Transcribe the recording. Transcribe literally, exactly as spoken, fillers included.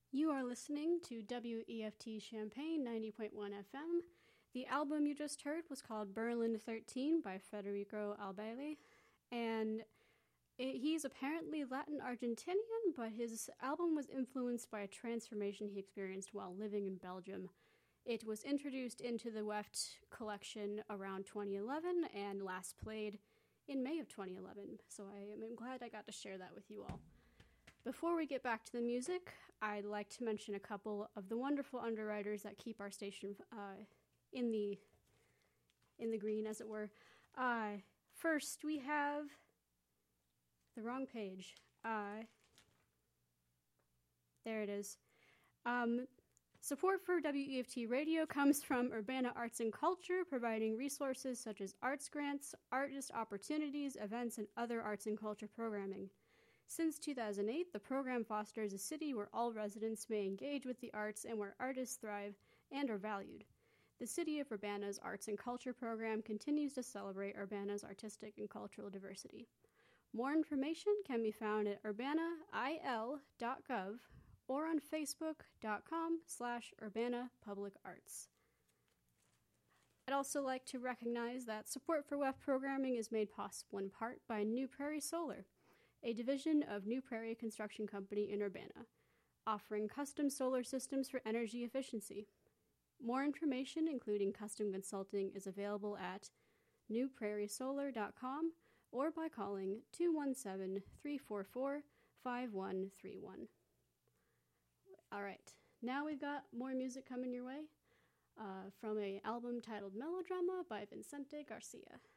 You are listening to W E F T Champaign ninety point one F M. The album you just heard was called Berlin thirteen by Federico Albeli, and it, he's apparently Latin Argentinian, but his album was influenced by a transformation he experienced while living in Belgium. It was introduced into the W E F T collection around twenty eleven and last played in May of twenty eleven, so I am glad I got to share that with you all. Before we get back to the music, I'd like to mention a couple of the wonderful underwriters that keep our station uh, in the in the green, as it were. Uh, first, we have the wrong page. Uh, there it is. Um, support for W E F T Radio comes from Urbana Arts and Culture, providing resources such as arts grants, artist opportunities, events, and other arts and culture programming. Since two thousand eight, the program fosters a city where all residents may engage with the arts and where artists thrive and are valued. The City of Urbana's Arts and Culture program continues to celebrate Urbana's artistic and cultural diversity. More information can be found at urbana I L dot gov or on facebook.com slash Urbana Public Arts. I'd also like to recognize that support for W E F programming is made possible in part by New Prairie Solar, a division of New Prairie Construction Company in Urbana, offering custom solar systems for energy efficiency. More information, including custom consulting, is available at new prairie solar dot com or by calling two one seven, three four four, five one three one. All right, now we've got more music coming your way uh, from an album titled Melodrama by Vicente Garcia.